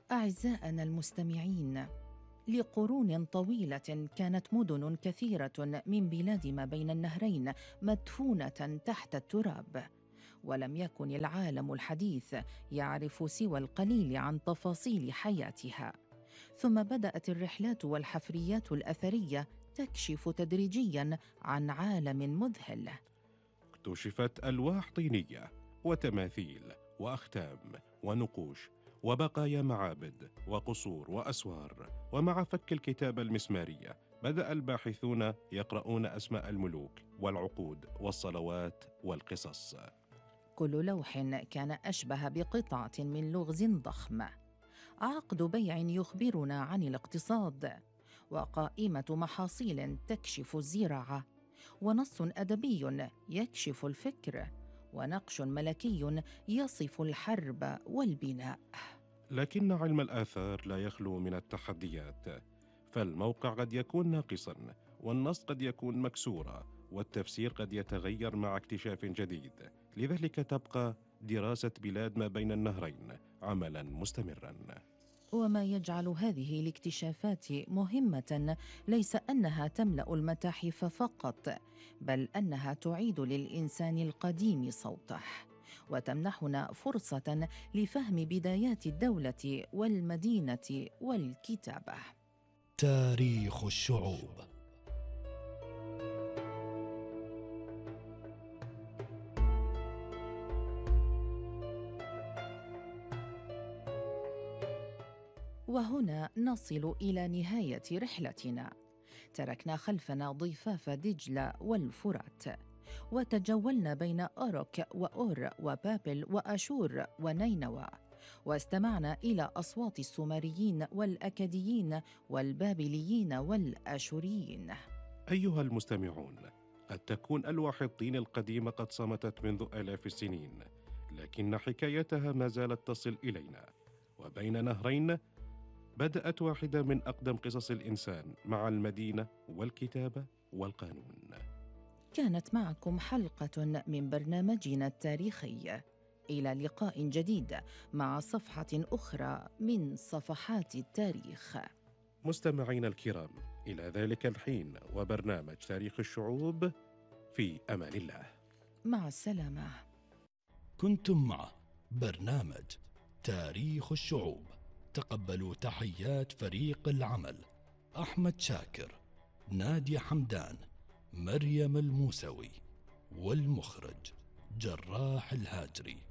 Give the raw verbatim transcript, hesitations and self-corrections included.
أعزائنا المستمعين، لقرون طويلة كانت مدن كثيرة من بلاد ما بين النهرين مدفونة تحت التراب، ولم يكن العالم الحديث يعرف سوى القليل عن تفاصيل حياتها. ثم بدأت الرحلات والحفريات الأثرية تكشف تدريجياً عن عالم مذهل. اكتشفت ألواح طينية وتماثيل وأختام ونقوش وبقايا معابد وقصور وأسوار، ومع فك الكتابة المسمارية بدأ الباحثون يقرؤون أسماء الملوك والعقود والصلوات والقصص. كل لوح كان أشبه بقطعة من لغز ضخم، عقد بيع يخبرنا عن الاقتصاد، وقائمة محاصيل تكشف الزراعة، ونص أدبي يكشف الفكر، ونقش ملكي يصف الحرب والبناء. لكن علم الآثار لا يخلو من التحديات، فالموقع قد يكون ناقصاً، والنص قد يكون مكسورا، والتفسير قد يتغير مع اكتشاف جديد. لذلك تبقى دراسة بلاد ما بين النهرين عملاً مستمراً. وما يجعل هذه الاكتشافات مهمة ليس أنها تملأ المتاحف فقط، بل أنها تعيد للإنسان القديم صوته، وتمنحنا فرصة لفهم بدايات الدولة والمدينة والكتابة. تاريخ الشعوب. وهنا نصل إلى نهاية رحلتنا. تركنا خلفنا ضفاف دجلة والفرات، وتجولنا بين أروك وأور وبابل وأشور ونينوى، واستمعنا إلى أصوات السومريين والأكديين والبابليين والآشوريين. أيها المستمعون، قد تكون ألواح الطين القديمة قد صمتت منذ آلاف السنين، لكن حكايتها ما زالت تصل إلينا. وبين نهرين بدأت واحدة من أقدم قصص الإنسان مع المدينة والكتابة والقانون. كانت معكم حلقة من برنامجنا التاريخي. إلى لقاء جديد مع صفحة أخرى من صفحات التاريخ. مستمعينا الكرام، إلى ذلك الحين وبرنامج تاريخ الشعوب، في أمان الله. مع السلامة. كنتم مع برنامج تاريخ الشعوب. تقبلوا تحيات فريق العمل: أحمد شاكر، نادية حمدان، مريم الموسوي، والمخرج جراح الهاجري.